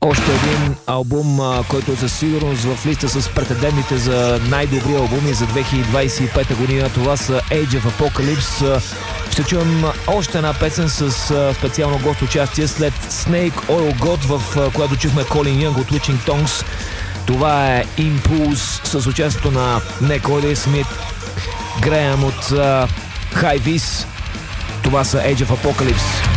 Още един албум, който е със сигурност в листа с претендентите за най-добри албуми за 2025 година. Това са Age of Apocalypse. Ще чуем още една песен с специално гост участие след Snake Oil God, в която чухме Колин Янг от Witching Tongues. Това е Impulse с участието на Неколи Смит, Греъм от High Vis. Това са Age of Apocalypse.